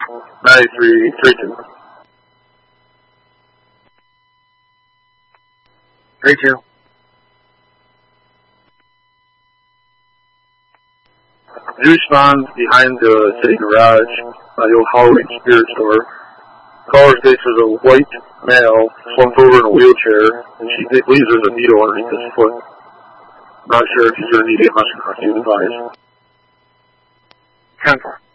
9332. 32. You respond behind the city garage by the old Halloween spirit store. Caller states there's a white male slumped over in a wheelchair, and she believes there's a needle underneath his foot. Not sure if he's going to need a muscle, you advise. 10-4.